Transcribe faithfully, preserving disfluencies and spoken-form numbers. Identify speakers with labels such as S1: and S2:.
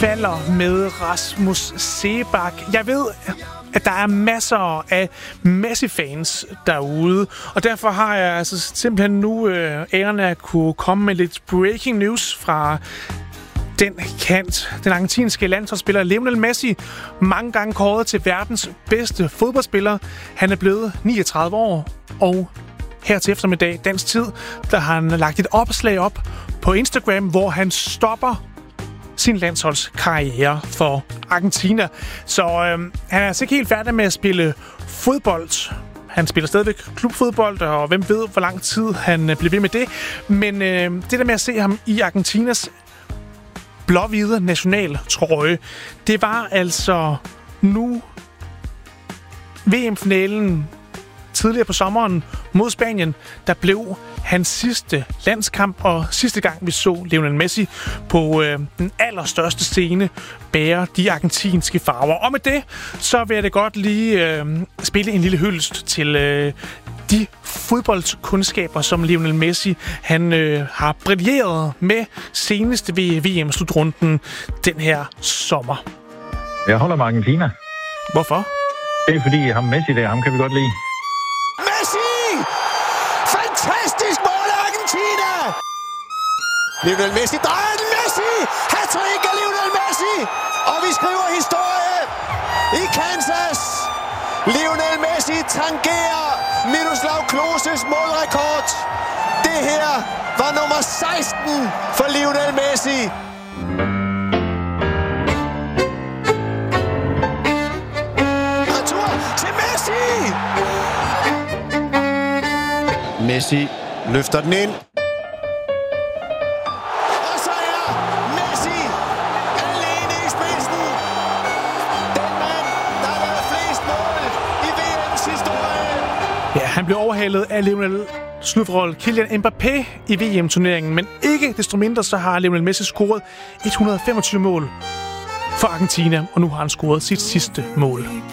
S1: falder med Rasmus Seebach. Jeg ved, at der er masser af Messi-fans derude, og derfor har jeg altså simpelthen nu øh, æren af at kunne komme med lidt breaking news fra den kant. Den argentinske landsholdsspiller Lionel Messi, mange gange kåret til verdens bedste fodboldspiller. Han er blevet niogtredive år, og her til eftermiddag, dansk tid, der har han lagt et opslag op på Instagram, hvor han stopper sin landsholdskarriere for Argentina. Så øh, han er altså ikke helt færdig med at spille fodbold. Han spiller stadigvæk klubfodbold, og hvem ved, hvor lang tid han bliver ved med det. Men øh, det der med at se ham i Argentinas blå-hvide nationaltrøje, det var altså nu V M-finalen tidligere på sommeren mod Spanien, der blev hans sidste landskamp, og sidste gang vi så Lionel Messi på øh, den allerstørste scene bære de argentinske farver. Og med det, så vil jeg det godt lige øh, spille en lille hyldest til øh, de fodboldkundskaber, som Lionel Messi han øh, har brilleret med senest ved V M-slutrunden den her sommer.
S2: Jeg holder med Argentina.
S1: Hvorfor?
S2: Det er fordi ham Messi der, ham kan vi godt lide.
S3: Messi! Fantastisk mål af Argentina! Lionel Messi drejer den. Messi! Hat-trick af Lionel Messi! Og vi skriver historie i Kansas. Lionel Messi tangerer Miroslav Kloses målrekord. Det her var nummer seksten for Lionel Messi. Retur til Messi! Messi løfter den ind. Og så er Messi alene i spidsen. Den mand, der har lavet flest mål i V M's historie.
S1: Ja, han blev overhalet af Lionel slutforhold Kylian Mbappé i V M-turneringen, men ikke desto mindre så har Lionel Messi scoret et hundrede og femogtyve mål for Argentina, og nu har han scoret sit sidste mål.